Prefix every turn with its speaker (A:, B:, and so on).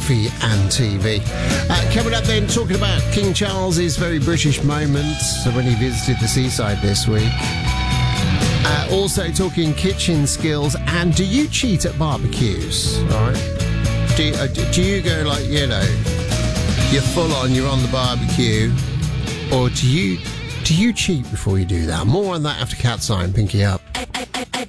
A: coffee and TV. Coming up then, talking about King Charles's very British moments when he visited the seaside this week. Also talking kitchen skills, and do you cheat at barbecues? All right. Do you go like, you know, you're full on, you're on the barbecue, or do you cheat before you do that? More on that after Cat's Eye and Pinky Up.